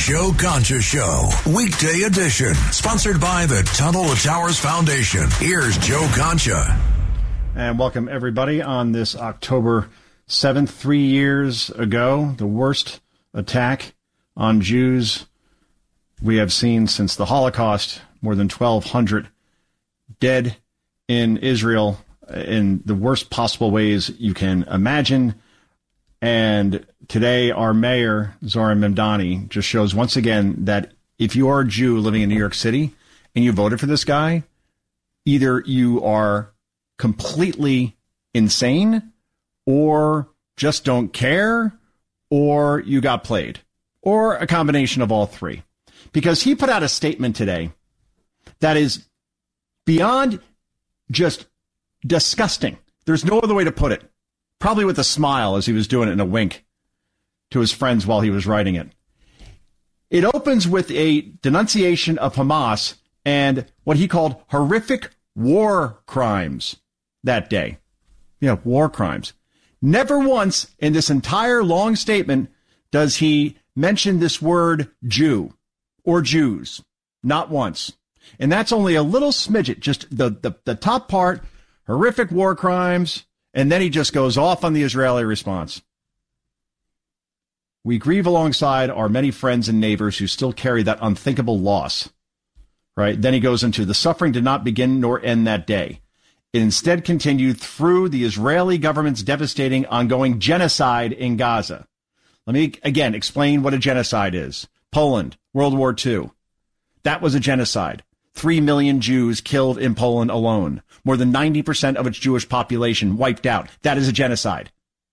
Joe Concha Show, weekday edition, sponsored by the Tunnel to Towers Foundation. Here's Joe Concha. And welcome, everybody, on this October 7th, 3 years ago, the worst attack on Jews we have seen since the Holocaust. More than 1,200 dead in Israel in the worst possible ways you can imagine. And today, our mayor, Zohran Mamdani, just shows once again that if you are a Jew living in New York City and you voted for this guy, either you are completely insane or just don't care or you got played or a combination of all three. Because he put out a statement today that is beyond just disgusting. There's no other way to put it. Probably with a smile as he was doing it and a wink to his friends while he was writing it. It opens with a denunciation of Hamas and what he called horrific war crimes that day. Yeah, war crimes. Never once in this entire long statement does he mention this word Jew or Jews. Not once. And that's only a little smidget, just the top part, horrific war crimes. And then he just goes off on the Israeli response. We grieve alongside our many friends and neighbors who still carry that unthinkable loss. Right? Then he goes into the suffering did not begin nor end that day. It instead continued through the Israeli government's devastating ongoing genocide in Gaza. Let me again explain what a genocide is. Poland, World War II. That was a genocide. 3 million Jews killed in Poland alone. More than 90% of its Jewish population wiped out. That is a genocide.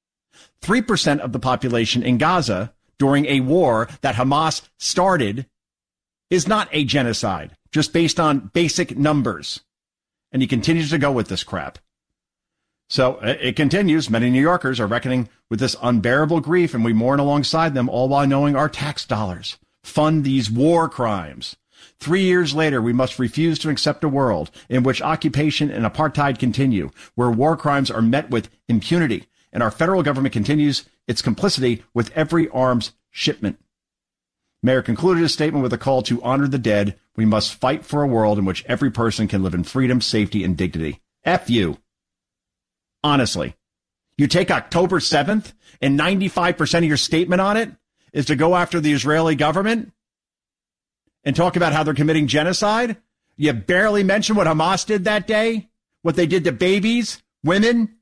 3% of the population in Gaza during a war that Hamas started is not a genocide, just based on basic numbers. And he continues to go with this crap. So it continues. Many New Yorkers are reckoning with this unbearable grief, and we mourn alongside them, all while knowing our tax dollars fund these war crimes. 3 years later, we must refuse to accept a world in which occupation and apartheid continue, where war crimes are met with impunity, and our federal government continues its complicity with every arms shipment. Mayor concluded his statement with a call to honor the dead. We must fight for a world in which every person can live in freedom, safety, and dignity. F you. Honestly. You take October 7th and 95% of your statement on it is to go after the Israeli government and talk about how they're committing genocide? You barely mention what Hamas did that day, what they did to babies, women,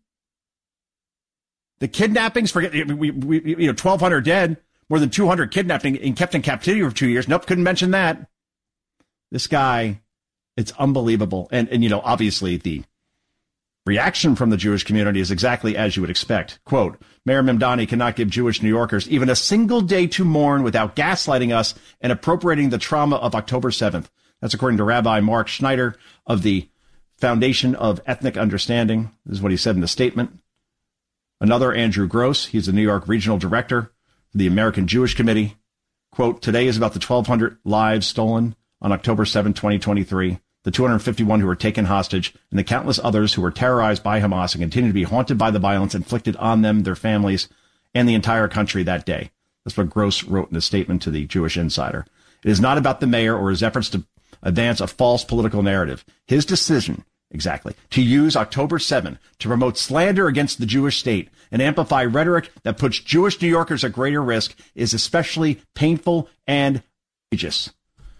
the kidnappings. Forget 1,200 dead, more than 200 kidnapped and kept in captivity for 2 years. Nope, couldn't mention that. This guy, it's unbelievable. And obviously the reaction from the Jewish community is exactly as you would expect. Quote, Mayor Mamdani cannot give Jewish New Yorkers even a single day to mourn without gaslighting us and appropriating the trauma of October 7th. That's according to Rabbi Mark Schneider of the Foundation of Ethnic Understanding. This is what he said in the statement. Another, Andrew Gross, he's the New York Regional Director for the American Jewish Committee. Quote, today is about the 1,200 lives stolen on October 7, 2023. The 251 who were taken hostage, and the countless others who were terrorized by Hamas and continue to be haunted by the violence inflicted on them, their families, and the entire country that day. That's what Gross wrote in a statement to the Jewish Insider. It is not about the mayor or his efforts to advance a false political narrative. His decision, exactly, to use October 7 to promote slander against the Jewish state and amplify rhetoric that puts Jewish New Yorkers at greater risk is especially painful and egregious.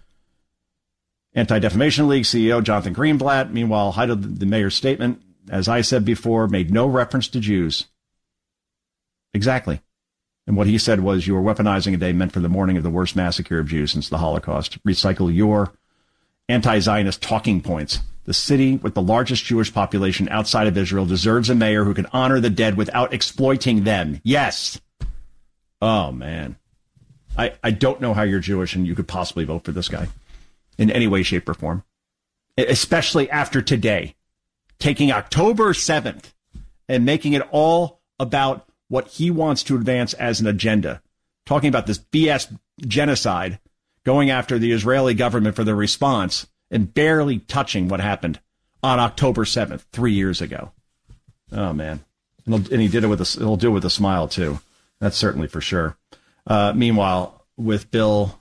Anti-Defamation League CEO Jonathan Greenblatt, meanwhile, highlighted the mayor's statement, as I said before, made no reference to Jews. Exactly. And what he said was, you are weaponizing a day meant for the mourning of the worst massacre of Jews since the Holocaust. Recycle your anti-Zionist talking points. The city with the largest Jewish population outside of Israel deserves a mayor who can honor the dead without exploiting them. Yes. Oh, man. I don't know how you're Jewish and you could possibly vote for this guy in any way, shape, or form, especially after today, taking October 7th and making it all about what he wants to advance as an agenda, talking about this BS genocide, going after the Israeli government for their response, and barely touching what happened on October 7th, 3 years ago. Oh, man. And he did it he'll do it with a smile, too. That's certainly for sure. Meanwhile, with Bill